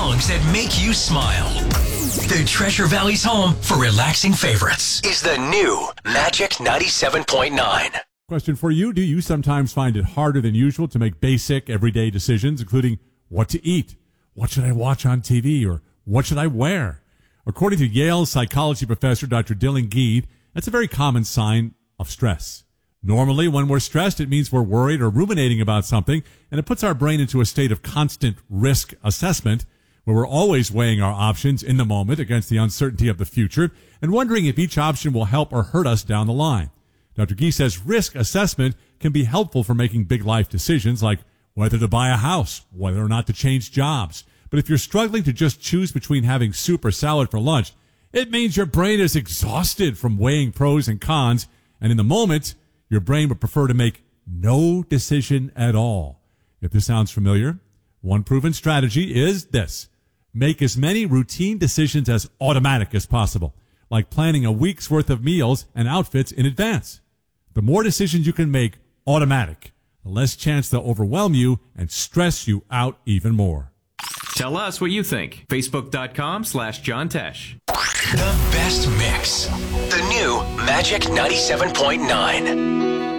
songs that make you smile. The Treasure Valley's home for relaxing favorites is the new Magic 97.9. Question for you. Do you sometimes find it harder than usual to make basic, everyday decisions, including what to eat, what should I watch on TV, or what should I wear? According to Yale psychology professor Dr. Dylan Geed, that's a very common sign of stress. Normally, when we're stressed, it means we're worried or ruminating about something, and it puts our brain into a state of constant risk assessment, where we're always weighing our options in the moment against the uncertainty of the future and wondering if each option will help or hurt us down the line. Dr. Gee says risk assessment can be helpful for making big life decisions like whether to buy a house, whether or not to change jobs. But if you're struggling to just choose between having soup or salad for lunch, it means your brain is exhausted from weighing pros and cons, and in the moment, your brain would prefer to make no decision at all. If this sounds familiar, one proven strategy is this. Make as many routine decisions as automatic as possible, like planning a week's worth of meals and outfits in advance. The more decisions you can make automatic, the less chance they'll overwhelm you and stress you out even more. Tell us what you think. Facebook.com/John Tesh. The best mix. The new Magic 97.9.